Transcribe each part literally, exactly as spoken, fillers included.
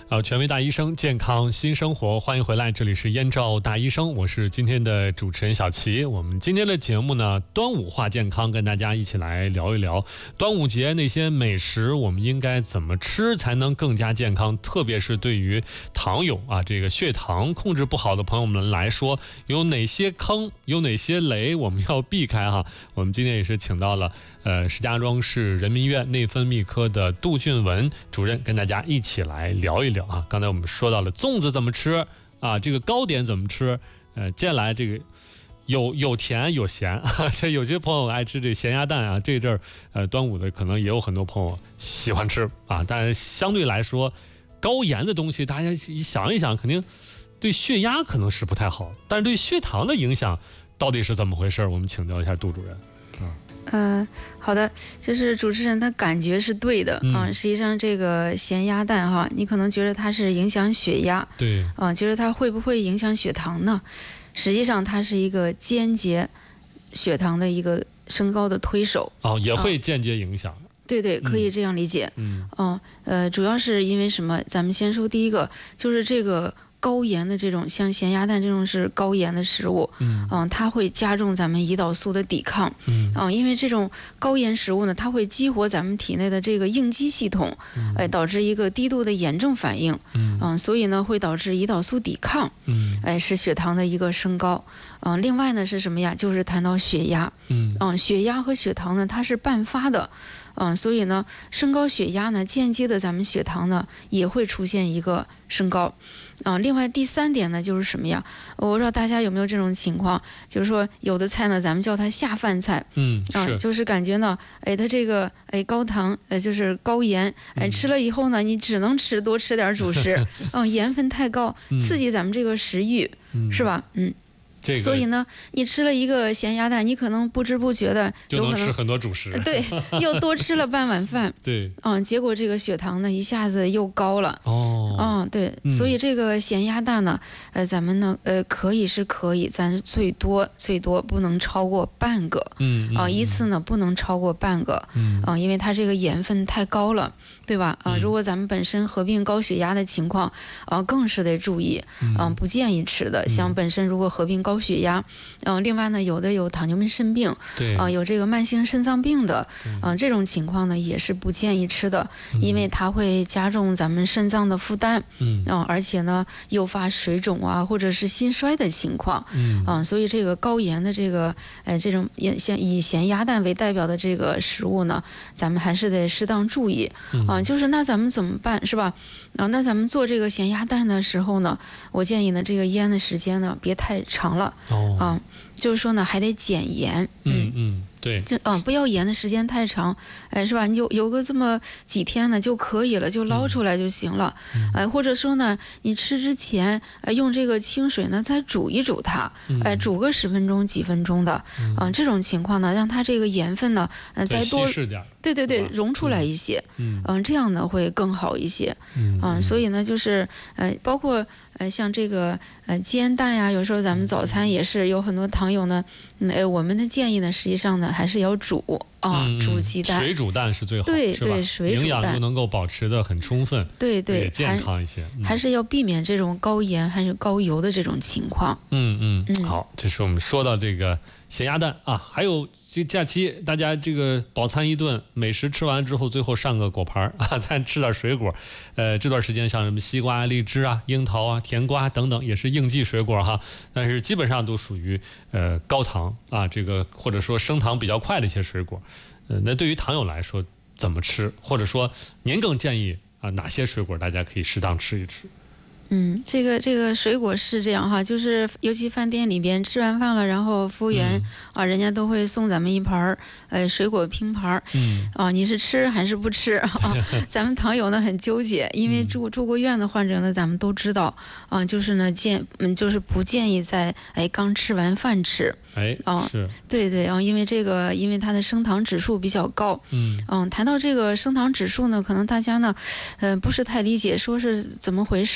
呃，权威大医生，健康新生活，欢迎回来，这里是燕赵大医生，我是今天的主持人小齐。我们今天的节目呢，端午话健康，跟大家一起来聊一聊端午节那些美食，我们应该怎么吃才能更加健康？特别是对于糖友啊，这个血糖控制不好的朋友们来说，有哪些坑，有哪些雷，我们要避开哈。我们今天也是请到了呃石家庄市人民医院内分泌科的杜俊文主任，跟大家一起来聊一聊。啊，刚才我们说到了粽子怎么吃啊，这个糕点怎么吃，呃，接下来这个有有甜有咸，这有些朋友爱吃这咸鸭蛋啊，这阵儿呃端午的可能也有很多朋友喜欢吃啊，但相对来说高盐的东西，大家一想一想，肯定对血压可能是不太好，但是对血糖的影响到底是怎么回事？我们请教一下杜主任啊。 嗯、呃，好的，就是主持人他感觉是对的啊、嗯。实际上，这个咸鸭蛋哈，你可能觉得它是影响血压， 对啊，觉得它会不会影响血糖呢？实际上，它是一个间接血糖的一个升高的推手哦，也会间接影响。 啊、对对，可以这样理解。 嗯， 嗯呃，主要是因为什么？咱们先说第一个，就是这个。高盐的这种像咸鸭蛋这种是高盐的食物， 嗯， 嗯，它会加重咱们胰岛素的抵抗， 嗯， 嗯，因为这种高盐食物呢，它会激活咱们体内的这个应激系统，哎、嗯，导致一个低度的炎症反应， 嗯， 嗯，所以呢会导致胰岛素抵抗， 嗯， 哎，使血糖的一个升高，嗯，另外呢是什么呀？就是谈到血压， 嗯， 嗯，血压和血糖呢它是伴发的。嗯，所以呢，升高血压呢，间接的咱们血糖呢也会出现一个升高。嗯，另外第三点呢就是什么呀？我不知道大家有没有这种情况，就是说有的菜呢，咱们叫它下饭菜， 嗯， 啊， 是就是感觉呢，哎，它这个哎高糖，呃，就是高盐，哎，吃了以后呢，你只能吃多吃点主食，嗯，盐分太高，刺激咱们这个食欲， 嗯、 是吧？嗯。 这个、 所以呢，你吃了一个咸鸭蛋，你可能不知不觉的就能吃很多主食， 对，又多吃了半碗饭， 对， 嗯，结果这个血糖呢一下子又高了， 哦， 嗯，对，嗯、所以这个咸鸭蛋呢，呃，咱们呢，呃，可以是可以，咱是最多最多不能超过半个， 嗯啊、呃，一次呢不能超过半个， 嗯， 啊、呃，因为它这个盐分太高了，对吧？啊、呃，如果咱们本身合并高血压的情况，啊、呃，更是得注意，嗯、呃，不建议吃的。像本身如果合并高血压，嗯、呃，另外呢，有的有糖尿病肾病， 对， 啊、呃，有这个慢性肾脏病的，嗯、呃，这种情况呢也是不建议吃的， 嗯、 因为它会加重咱们肾脏的负担， 嗯， 啊、呃，而且呢诱发水肿啊或者是心衰的情况， 嗯， 啊、呃，所以这个高盐的这个，呃，这种也像以咸鸭蛋为代表的这个食物呢，咱们还是得适当注意，啊、呃，就是那咱们怎么办是吧？啊、呃，那咱们做这个咸鸭蛋的时候呢，我建议呢这个腌的时间呢别太长了， 哦， 啊、呃，就是说呢还得减盐， 嗯嗯。对， 就嗯，不要盐的时间太长，哎，是吧？你有有个这么几天呢就可以了，就捞出来就行了， 嗯、 哎，或者说呢，你吃之前，哎，用这个清水呢再煮一煮它， 嗯、 哎，煮个十分钟、几分钟的，嗯、呃，这种情况呢，让它这个盐分呢，呃，再多，对对对，溶出来一些， 嗯， 嗯、呃，这样呢会更好一些，嗯、呃，所以呢，就是呃，包括呃，像这个呃煎蛋呀，有时候咱们早餐也是有很多糖友呢，嗯，哎，我们的建议呢，实际上呢还是要煮啊、 嗯， 煮鸡蛋， 水煮蛋是最好， 对是吧？ 对，水煮蛋营养又能够保持得很充分， 对对， 也健康一些， 嗯、还是要避免这种高盐还是高油的这种情况。 嗯嗯嗯， 好，这是我们说到这个咸鸭蛋啊，还有这假期大家这个饱餐一顿，美食吃完之后，最后上个果盘啊，再吃点水果。呃，这段时间像什么西瓜、荔枝啊、樱桃啊、甜瓜等等，也是应季水果哈，但是基本上都属于呃高糖啊，这个或者说升糖比较快的一些水果。呃，那对于糖友来说怎么吃，或者说您更建议啊哪些水果大家可以适当吃一吃？ 嗯，这个这个水果是这样哈，就是尤其饭店里边吃完饭了，然后服务员、嗯、啊，人家都会送咱们一盘儿，呃，水果拼盘儿。 嗯， 啊，你是吃还是不吃啊？咱们糖友呢很纠结，因为住住过院的患者呢，咱们都知道啊，就是呢建嗯，就是不建议在哎刚吃完饭吃。 哎， 啊， 是， 对对啊，因为这个，因为它的升糖指数比较高， 嗯嗯，谈到这个升糖指数呢，可能大家呢，呃，不是太理解，说是怎么回事儿，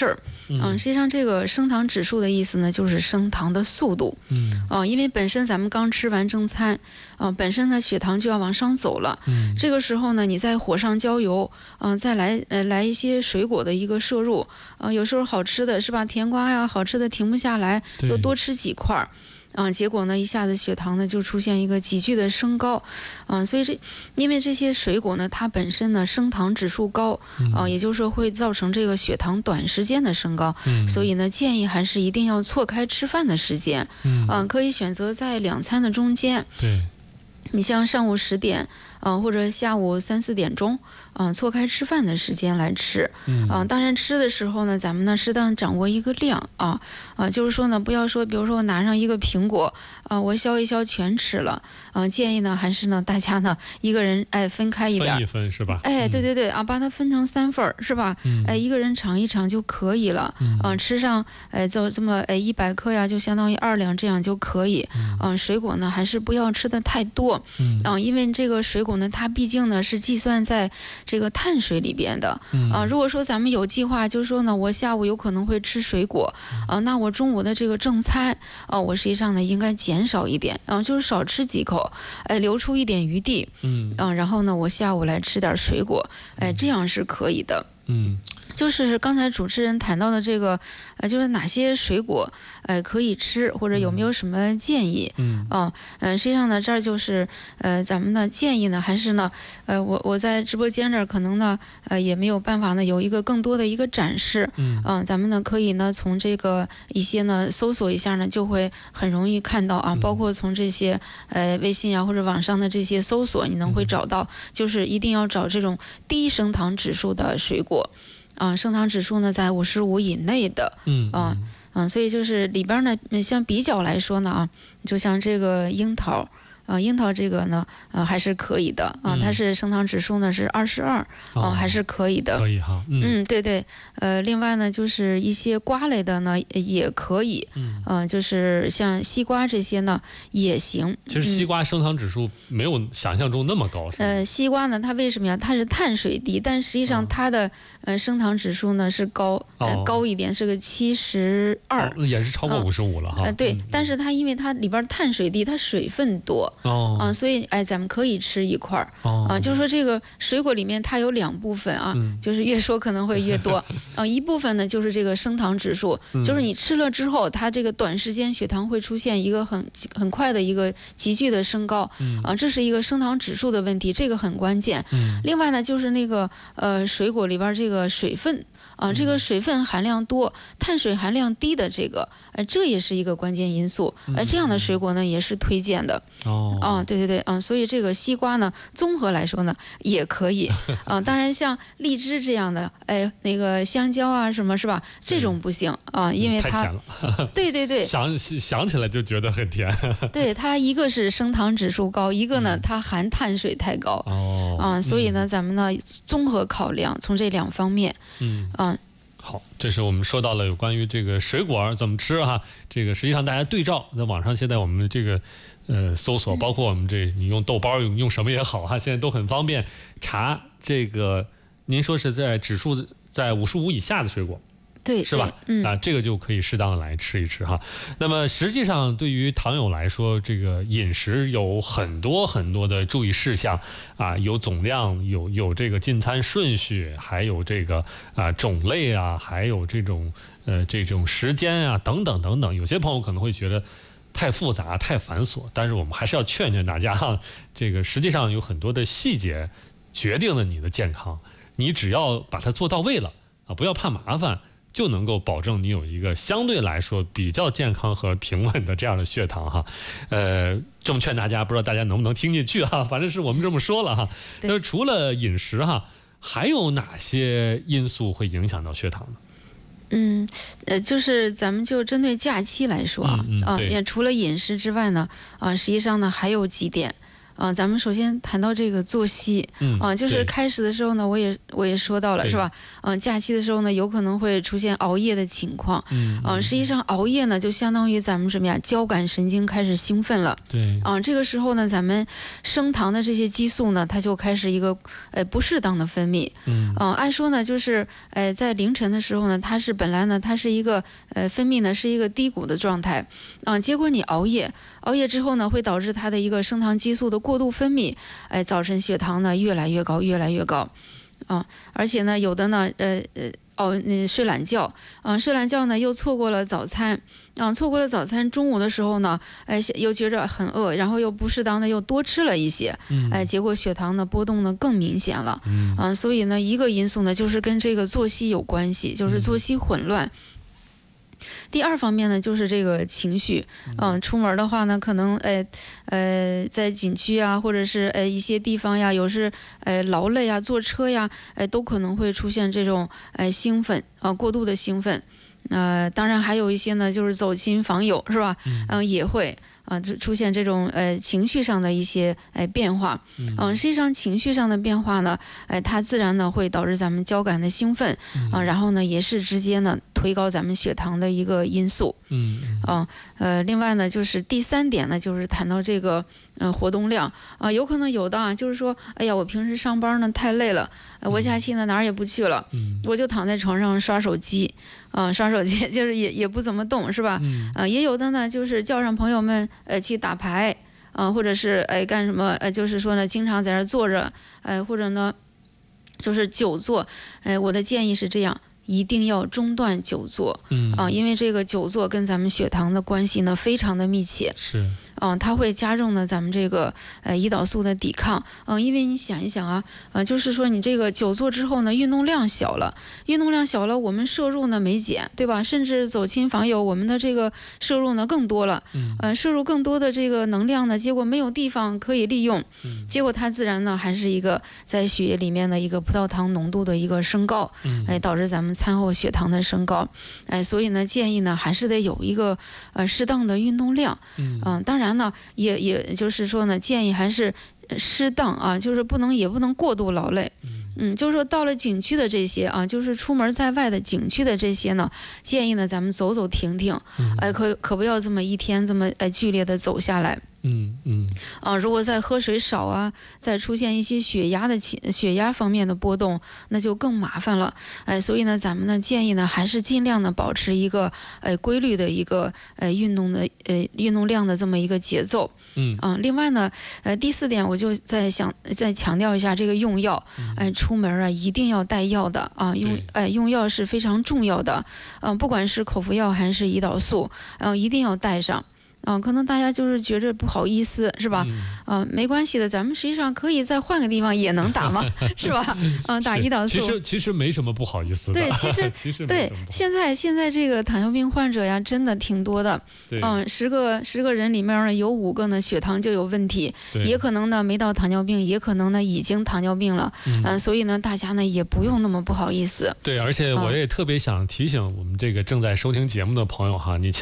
嗯，实际上这个升糖指数的意思呢，就是升糖的速度。 嗯， 啊，因为本身咱们刚吃完正餐，啊，本身呢血糖就要往上走了。 嗯， 这个时候呢，你再火上浇油，嗯、再来呃来一些水果的一个摄入，啊，有时候好吃的是吧，甜瓜呀，好吃的停不下来，又多吃几块儿。啊，结果呢，一下子血糖呢就出现一个急剧的升高，嗯、所以这因为这些水果呢，它本身呢升糖指数高，啊、也就是说会造成这个血糖短时间的升高， 嗯， 所以呢，建议还是一定要错开吃饭的时间， 嗯， 啊、可以选择在两餐的中间， 对， 你像上午十点，啊、或者下午三四点钟，啊、错开吃饭的时间来吃， 嗯， 啊、当然吃的时候呢，咱们呢适当掌握一个量啊，啊，就是说呢，不要说，比如说我拿上一个苹果，啊，我削一削全吃了，啊，建议呢还是呢大家呢一个人哎分开一点， 分一分是吧？ 哎，对对对啊，把它分成三份儿是吧？ 嗯， 哎，一个人尝一尝就可以了， 嗯， 啊，吃上哎就这么哎一百克呀，就相当于二两这样就可以， 嗯， 啊，水果呢还是不要吃的太多， 嗯， 啊，因为这个水果呢，它毕竟呢是计算在这个碳水里边的， 嗯， 啊，如果说咱们有计划，就是说呢，我下午有可能会吃水果，啊，那我中午的这个正餐，啊，我实际上呢应该减少一点，啊，就是少吃几口，哎，留出一点余地， 嗯， 啊，然后呢，我下午来吃点水果，哎，这样是可以的。 嗯， 就是刚才主持人谈到的这个，呃，就是哪些水果，呃，可以吃，或者有没有什么建议？ 嗯， 啊，呃，实际上呢，这儿就是，呃，咱们的建议呢，还是呢，呃，我我在直播间这儿可能呢，呃，也没有办法呢，有一个更多的一个展示， 嗯， 啊，咱们呢可以呢从这个一些呢搜索一下呢，就会很容易看到啊，包括从这些呃微信啊或者网上的这些搜索，你能会找到，就是一定要找这种低升糖指数的水果。啊，升糖指数呢在五十五以内的， 嗯， 啊，嗯，所以就是里边呢，像比较来说呢啊，就像这个樱桃。啊，樱桃这个呢，呃，还是可以的啊，它是升糖指数呢是二十二，啊，还是可以的， 可以哈，嗯， 嗯，对对，呃，另外呢，就是一些瓜类的呢也可以， 嗯， 呃，就是像西瓜这些呢也行。 其实西瓜升糖指数没有想象中那么高，是吧？ 呃，西瓜呢，它为什么呀？它是碳水低，但实际上它的、呃升糖指数呢是高，呃、 哦、 高一点，是个七十二， 也是超过五十五了哈。 呃，对， 嗯、 但是它因为它里边碳水低，它水分多。 哦， 啊，所以哎，咱们可以吃一块儿， 哦， 啊，就是说这个水果里面它有两部分啊， 嗯、 就是越说可能会越多，啊，一部分呢就是这个升糖指数， 嗯、 就是你吃了之后，它这个短时间血糖会出现一个很很快的一个急剧的升高， 嗯、 啊，这是一个升糖指数的问题，这个很关键。 嗯、 另外呢，就是那个呃水果里边这个水分。啊，这个水分含量多、碳水含量低的这个，呃，这也是一个关键因素。呃，这样的水果呢也是推荐的。 哦， 啊，对对对，嗯，所以这个西瓜呢，综合来说呢也可以。啊，当然像荔枝这样的，哎，那个香蕉啊什么是吧？这种不行啊，因为它太甜了。 对对对， 想想起来就觉得很甜。 对，它一个是升糖指数高，一个呢它含碳水太高。 哦， 啊，所以呢，咱们呢综合考量，从这两方面。 嗯。 啊。 好，这是我们说到了有关于这个水果怎么吃哈，这个实际上大家对照在网上，现在我们这个呃搜索，包括我们这你用豆包用用什么也好哈，现在都很方便查这个。您说是在指数在五十五以下的水果。 对， 是吧？ 嗯啊，这个就可以适当的来吃一吃哈。那么实际上，对于糖友来说，这个饮食有很多很多的注意事项啊，有总量，有有这个进餐顺序，还有这个啊种类啊，还有这种呃这种时间啊等等等等。有些朋友可能会觉得太复杂、太繁琐，但是我们还是要劝劝大家哈，这个实际上有很多的细节决定了你的健康，你只要把它做到位了啊，不要怕麻烦。就能够保证你有一个相对来说比较健康和平稳的这样的血糖哈，呃，这么劝大家，不知道大家能不能听进去哈，反正是我们这么说了哈。那除了饮食哈，还有哪些因素会影响到血糖呢？ 嗯，呃，就是咱们就针对假期来说啊， 嗯嗯、 啊，也除了饮食之外呢，啊，实际上呢还有几点。 啊、呃，咱们首先谈到这个作息， 嗯啊、呃，就是开始的时候呢，我也我也说到了，是吧？嗯、呃，假期的时候呢，有可能会出现熬夜的情况， 嗯， 嗯、呃，实际上熬夜呢，就相当于咱们什么呀，交感神经开始兴奋了， 对， 啊、呃，这个时候呢，咱们升糖的这些激素呢，它就开始一个呃不适当的分泌， 嗯， 嗯、呃，按说呢，就是呃在凌晨的时候呢，它是本来呢，它是一个呃分泌呢是一个低谷的状态，啊、呃，结果你熬夜。熬夜之后呢，会导致它的一个升糖激素的过度分泌，哎，造成血糖呢越来越高，越来越高，啊，而且呢，有的呢，呃呃，哦，嗯，睡懒觉，嗯、呃，睡懒觉呢又错过了早餐，啊、呃，错过了早餐，中午的时候呢，哎，又觉着很饿，然后又不适当的又多吃了一些，哎，结果血糖的波动呢更明显了，嗯、呃，所以呢，一个因素呢就是跟这个作息有关系，就是作息混乱。第二方面呢，就是这个情绪，嗯，出门的话呢，可能，呃，呃，在景区啊，或者是呃一些地方呀，有时呃劳累啊，坐车呀，呃，都可能会出现这种呃兴奋啊、呃，过度的兴奋，呃，当然还有一些呢，就是走亲访友，是吧？嗯、呃，也会。啊，就出现这种呃情绪上的一些呃变化，嗯、呃，实际上情绪上的变化呢，哎、呃，它自然呢会导致咱们交感的兴奋，啊、呃，然后呢也是直接呢推高咱们血糖的一个因素，嗯嗯呃，另外呢就是第三点呢就是谈到这个呃活动量啊、呃，有可能有的啊就是说，哎呀我平时上班呢太累了，呃、我假期呢哪儿也不去了，嗯，我就躺在床上刷手机。嗯、呃，刷手机就是也也不怎么动，是吧？嗯，呃，也有的呢，就是叫上朋友们呃去打牌，啊、呃，或者是哎、呃、干什么，呃，就是说呢，经常在这坐着，呃，或者呢，就是久坐，哎、呃，我的建议是这样。一定要中断久坐，嗯啊、呃，因为这个久坐跟咱们血糖的关系呢非常的密切， 是， 嗯、呃，它会加重呢咱们这个呃胰岛素的抵抗，嗯、呃，因为你想一想啊，呃，就是说你这个久坐之后呢，运动量小了，运动量小了，我们摄入呢没减，对吧？甚至走亲访友，我们的这个摄入呢更多了，嗯，呃，摄入更多的这个能量呢，结果没有地方可以利用，嗯，结果它自然呢还是一个在血液里面的一个葡萄糖浓度的一个升高，嗯，哎，导致咱们餐后血糖的升高，哎，所以呢，建议呢还是得有一个呃适当的运动量，嗯、呃，当然呢，也也就是说呢，建议还是适当啊，就是不能也不能过度劳累，嗯，就是说到了景区的这些啊，就是出门在外的景区的这些呢，建议呢咱们走走停停，哎，可可不要这么一天这么哎剧烈的走下来。 嗯嗯啊，如果再喝水少啊，再出现一些血压的起血压方面的波动，那就更麻烦了。哎，所以呢，咱们呢建议呢，还是尽量的保持一个呃规律的一个呃运动的呃运动量的这么一个节奏。嗯啊，另外呢，呃第四点我就再想再强调一下这个用药，哎、呃，出门啊一定要带药的啊，用哎、呃、用药是非常重要的，嗯、呃，不管是口服药还是胰岛素，嗯、呃，一定要带上。嗯、呃，可能大家就是觉着不好意思，是吧？嗯、呃，没关系的，咱们实际上可以再换个地方也能打嘛，是吧？嗯、呃，打胰岛素。 其实其实没什么不好意思的。 对，其实其实对，现在现在这个糖尿病患者呀，真的挺多的。嗯、呃，十个十个人里面呢，有五个呢血糖就有问题，也可能呢没到糖尿病，也可能呢已经糖尿病了。嗯、呃，所以呢，大家呢也不用那么不好意思。 对，而且我也特别想提醒我们这个正在收听节目的朋友哈，你千